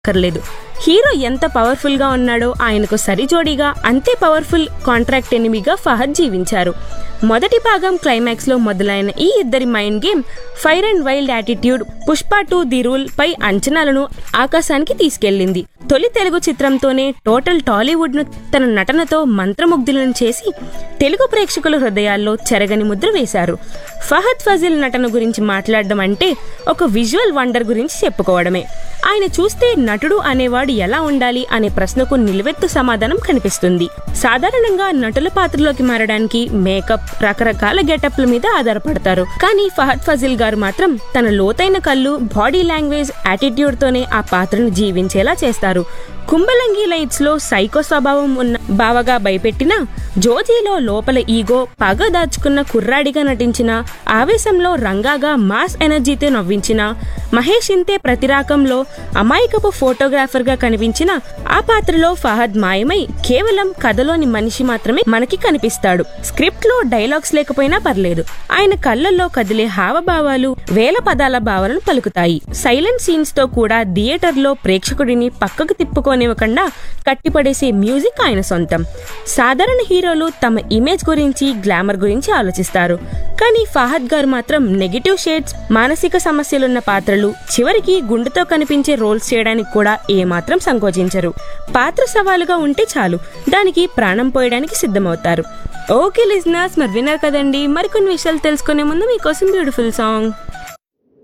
అక్కర్లేదు. హీరో ఎంత పవర్ఫుల్ గా ఉన్నాడో ఆయనకు సరిజోడిగా అంతే పవర్ఫుల్ కాంట్రాక్ట్ ఎనిమిగా ఫహద్ జీవించారు. మొదటి భాగం క్లైమాక్స్ లో మొదలైన ఈ ఇద్దరి mind game fire and wild attitude Pushpa 2 the rule పై అంచనాలను ఆకాశానికి తీసుకెళ్లింది. తొలి తెలుగు చిత్రంతోనే టోటల్ టాలీవుడ్ ను తన నటనతో మంత్రముగ్ధులను చేసి తెలుగు ప్రేక్షకుల హృదయాల్లో చెరగని ముద్ర వేశారు. ఫహద్ ఫజిల్ నటన గురించి మాట్లాడడం అంటే ఒక విజువల్ వండర్ గురించి చెప్పుకోవడమే. ఆయన చూస్తే నటుడు అనేవాడు ఎలా ఉండాలి అనే ప్రశ్నకు నిలువెత్తు సమాధానం కనిపిస్తుంది. సాధారణంగా నటుల పాత్రలోకి మారడానికి మేకప్, రకరకాల గెటప్ల మీద ఆధారపడతారు. కానీ ఫహద్ ఫజిల్ గారు మాత్రం తన లోతైన కళ్ళు, బాడీ లాంగ్వేజ్, యాటిట్యూడ్ తోనే ఆ పాత్రను జీవించేలా చేస్తారు. కుంభలంగి లైట్స్ లో సైకో స్వభావం ఉన్న బావగా భయపెట్టిన, జోజీలో లోపల ఈగో, పగ దాచుకున్న కుర్రాడిగా నటించిన, ఆవేశంలో రంగాగా మాస్ ఎనర్జీతో నవ్వించిన, మహేష్ ఇంతే ప్రతిరాకంలో అమాయకపు ఫోటోగ్రాఫర్ గా కనిపించిన ఆ పాత్రలో ఫహద్ మాయమై కేవలం కథలోని మనిషి మాత్రమే మనకి కనిపిస్తాడు. స్క్రిప్ట్ లో డైలాగ్స్ లేకపోయినా పర్లేదు, ఆయన కళ్ళల్లో కదిలే హావభావాలు వేల పదాల భావాలను పలుకుతాయి. సైలెంట్ సీన్స్ తో కూడా థియేటర్ లో ప్రేక్షకుడిని పక్కకు తిప్పుకోనివ్వకుండా కట్టిపడేసే మ్యూజిక్ ఆయన సొంతం. సాధారణ హీరోలు తమ ఇమేజ్ గురించి, గ్లామర్ గురించి ఆలోచిస్తారు. కానీ ఫహద్ గారు మాత్రం నెగటివ్ షేడ్స్, మానసిక సమస్యలున్న పాత్రలు, చివరికి గుండెతో కనిపించే రోల్స్ చేయడానికి కూడా ఏమాత్రం సంకోచించరు. పాత్ర సవాలుగా ఉంటే చాలు, దానికి ప్రాణం పోయడానికి సిద్ధమవుతారు. ఓకే లిజనర్స్, మరి విన్నారు కదండి. మరికొన్ని విషయాలు తెలుసుకునే ముందు మీకోసం బ్యూటిఫుల్ సాంగ్.